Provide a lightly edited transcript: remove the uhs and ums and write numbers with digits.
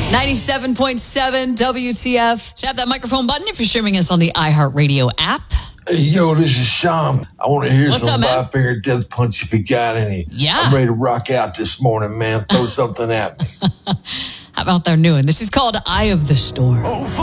97.7 WTF. Tap that microphone button if you're streaming us on the iHeartRadio app. Hey, yo, this is Sean. I want to hear What's some up, man? Five Finger Death Punch if you got any. Yeah. I'm ready to rock out this morning, man. Throw something at me. How about their new one? This is called Eye of the Storm.